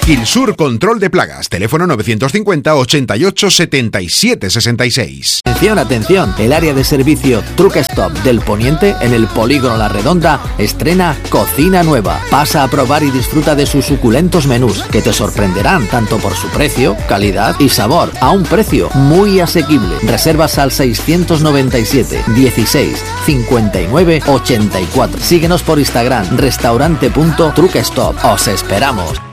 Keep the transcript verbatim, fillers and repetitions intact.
Gilsur Control de Plagas, teléfono novecientos cincuenta, ochenta y ocho, setenta y siete, sesenta y seis. Atención, atención, el área de servicio Truck Stop del Poniente en el Polígono La Redonda estrena cocina nueva. Pasa a probar y disfruta de sus suculentos menús que te sorprenderán tanto por su precio, calidad y sabor a un precio muy asequible. Reservas al seiscientos noventa y siete, dieciséis, cincuenta y nueve, ochenta y cuatro. Síguenos por Instagram, restaurante punto truck stop. Os esperamos.